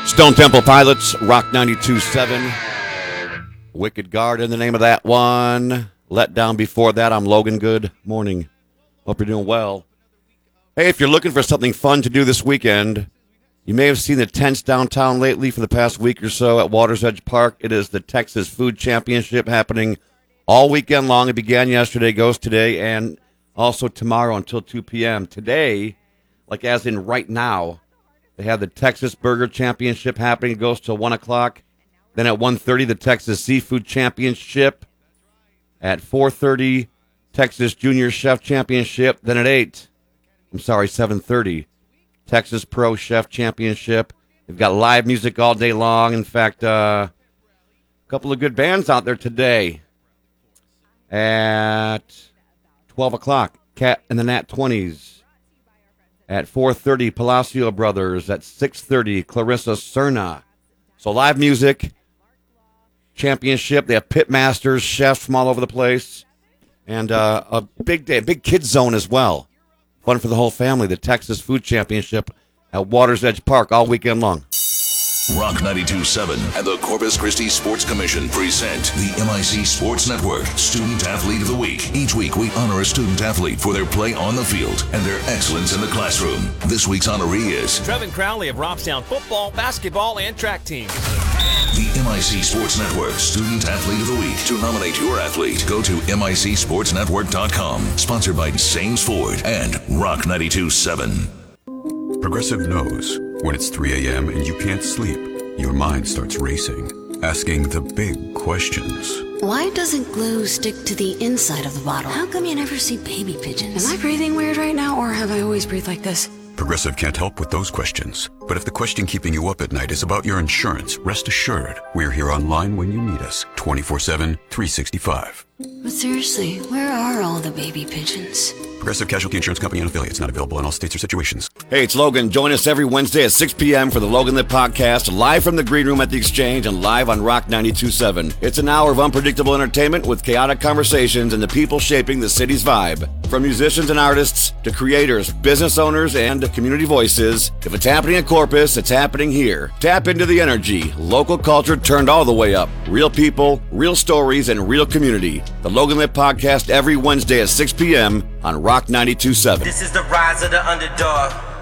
Stone Temple Pilots, Rock 92.7. Wicked Guard in the name of that one. Let Down before that. I'm Logan. Good morning. Hope you're doing well. Hey, if you're looking for something fun to do this weekend, you may have seen the tents downtown lately for the past week or so at Water's Edge Park. It is the Texas Food Championship happening all weekend long. It began yesterday, goes today, and also tomorrow until 2 p.m. Today, like as in right now, they have the Texas Burger Championship happening. It goes till 1 o'clock. Then at 1:30, the Texas Seafood Championship. At 4:30, Texas Junior Chef Championship. Then at 7:30, Texas Pro Chef Championship. They've got live music all day long. In fact, a couple of good bands out there today. At 12 o'clock, Cat and the Nat 20s. At 4:30, Palacio Brothers. At 6:30, Clarissa Cerna. So live music, championship. They have pit masters, chefs from all over the place. And a big day, a big kids zone as well. Fun for the whole family. The Texas Food Championship at Water's Edge Park all weekend long. Rock 92.7 and the Corpus Christi Sports Commission present the MIC Sports Network Student Athlete of the Week. Each week, we honor a student athlete for their play on the field and their excellence in the classroom. This week's honoree is Trevin Crowley of Robstown football, basketball, and track team. The MIC Sports Network Student Athlete of the Week. To nominate your athlete, go to MICSportsNetwork.com. Sponsored by Sames Ford and Rock 92.7. Progressive knows when it's 3 a.m. and you can't sleep, your mind starts racing, asking the big questions. Why doesn't glue stick to the inside of the bottle? How come you never see baby pigeons? Am I breathing weird right now, or have I always breathed like this? Progressive can't help with those questions. But if the question keeping you up at night is about your insurance, rest assured, we're here online when you need us, 24/7, 365. But seriously, where are all the baby pigeons? Progressive Casualty Insurance Company and affiliates, not available in all states or situations. Hey, it's Logan. Join us every Wednesday at 6 p.m. for the Logan Lit Podcast, live from the Green Room at the Exchange and live on Rock 92.7. It's an hour of unpredictable entertainment with chaotic conversations and the people shaping the city's vibe. From musicians and artists to creators, business owners, and community voices, if it's happening in Corpus, it's happening here. Tap into the energy. Local culture turned all the way up. Real people, real stories, and real community. The Logan Lit Podcast every Wednesday at 6 p.m. on Rock 92.7. This is the rise of the underdog.